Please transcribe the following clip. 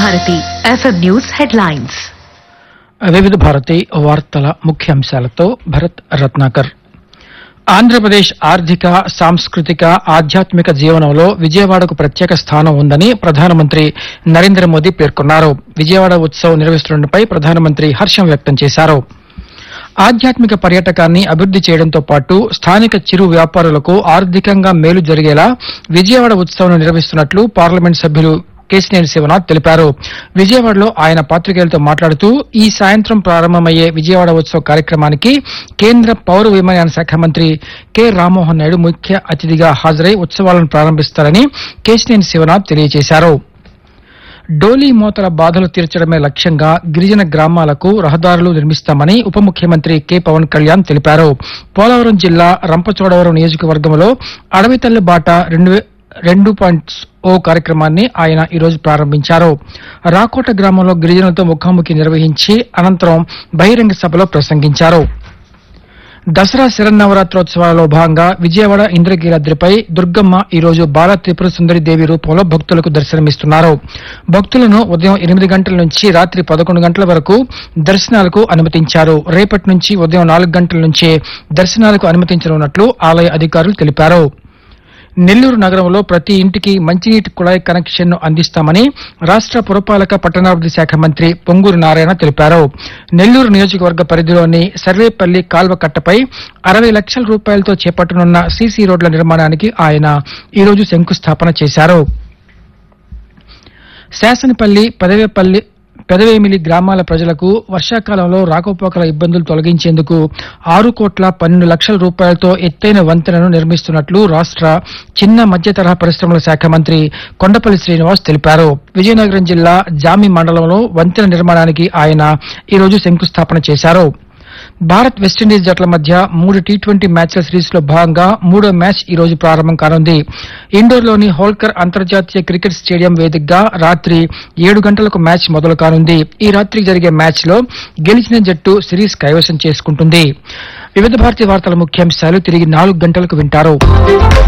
Bharati FM news headlines. వివిధ భారతి వార్తల ముఖ్యాంశాలతో భరత్ రత్నాకర్. ఆంధ్రప్రదేశ్ ఆర్థిక, సాంస్కృతిక, ఆధ్యాత్మిక జీవనంలో విజయవాడకు ప్రత్యేక స్థానం ఉందని ప్రధానమంత్రి నరేంద్ర మోదీ పేర్కొన్నారు. విజయవాడ ఉత్సవ్ నిర్వహిస్తుండటంపై ప్రధానమంత్రి హర్షం వ్యక్తం చేశారు. ఆధ్యాత్మిక పర్యాటకాన్ని అభివృద్ది చేయడంతో పాటు స్థానిక చిరు వ్యాపారులకు ఆర్థికంగా మేలు జరిగేలా విజయవాడ ఉత్సవ్ను నిర్వహిస్తున్నట్లు పార్లమెంట్ సభ్యులు కేశినేని శివనాథ్ తెలిపారు. విజయవాడలో ఆయన పాత్రికేయులతో మాట్లాడుతూ ఈ సాయంత్రం ప్రారంభమయ్యే విజయవాడ ఉత్సవ్ కార్యక్రమానికి కేంద్ర పౌర విమానయాన శాఖ మంత్రి కె రామ్మోహన్ నాయుడు ముఖ్య అతిథిగా హాజరై ఉత్సవాలను ప్రారంభిస్తారని కేశినేని శివనాథ్ తెలియజేశారు. డోలీ మోతల బాధలు తీర్చడమే లక్ష్యంగా గిరిజన గ్రామాలకు రహదారులు నిర్మిస్తామని ఉప ముఖ్యమంత్రి కె పవన్ కళ్యాణ్ తెలిపారు. పోలవరం జిల్లా రంపచోడవరం నియోజకవర్గంలో అడవి తల్లి బాట 2.0 కార్యక్రమాన్ని ఆయన ఈరోజు ప్రారంభించారు. రాకోట గ్రామంలో గిరిజనులతో ముఖాముఖి నిర్వహించి అనంతరం బహిరంగ సభలో ప్రసంగించారు. దసరా శరన్నవరాత్రోత్సవాలలో భాగంగా విజయవాడ ఇంద్రకీలాద్రిపై దుర్గమ్మ ఈరోజు బాల త్రిపుర సుందరి దేవి రూపంలో భక్తులకు దర్శనమిస్తున్నారు. భక్తులను ఉదయం 8 గంటల నుంచి రాత్రి 11 గంటల వరకు దర్శనాలకు అనుమతించారు. రేపటి నుంచి ఉదయం 4 గంటల నుంచే దర్శనాలకు అనుమతించనున్నట్లు ఆలయ అధికారులు తెలిపారు. నెల్లూరు నగరంలో ప్రతి ఇంటికి మంచినీటి కుళాయి కనెక్షన్ ను అందిస్తామని రాష్ట పురపాలక పట్టణాభివృద్ది శాఖ మంత్రి పొంగూరు నారాయణ తెలిపారు. నెల్లూరు నియోజకవర్గ పరిధిలోని సర్వేపల్లి కాల్వ కట్టపై 60 లక్షల రూపాయలతో చేపట్టనున్న సీసీ రోడ్ల నిర్మాణానికి ఆయన ఈరోజు శంకుస్థాపన చేశారు. శాసనపల్లి, పెదవేమిలి గ్రామాల ప్రజలకు వర్షాకాలంలో రాకపోకల ఇబ్బందులు తొలగించేందుకు 6,12,00,00,000 రూపాయలతో ఎత్తైన వంతెనను నిర్మిస్తున్నట్లు రాష్ట చిన్న మధ్య తరహా పరిశ్రమల శాఖ మంత్రి కొండపల్లి శ్రీనివాస్ తెలిపారు. విజయనగరం జిల్లా జామి మండలంలో వంతెన నిర్మాణానికి ఆయన ఈరోజు శంకుస్థాపన చేశారు. భారత్ వెస్టిండీస్ జట్ల మధ్య 3 టీ20 మ్యాచ్ల సిరీస్ లో భాగంగా 3వ మ్యాచ్ ఈ రోజు ప్రారంభం కానుంది. ఇండోర్లోని హోల్కర్ అంతర్జాతీయ క్రికెట్ స్టేడియం వేదికగా రాత్రి 7 గంటలకు మ్యాచ్ మొదలు కానుంది. ఈ రాత్రి జరిగే మ్యాచ్ లో గెలిచిన జట్టు సిరీస్ కైవసం చేసుకుంటుంది. వివిధ భారతి వార్తల ముఖ్యాంశాలు తిరిగి 4 గంటలకు వింటారు.